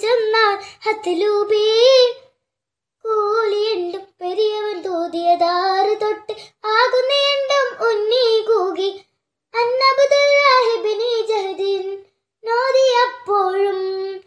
ചെന്നാൽ ഹത്തലൂബി കൂലിയുണ്ടും പെരിയവൻ തോതിയതാറ് തൊട്ട് ആകുന്നേണ്ടും ഉന്നി കൂകി അന്നബ്ദുല്ലാഹിബ്നി ജഹദിൻ നോദിയപ്പോഴും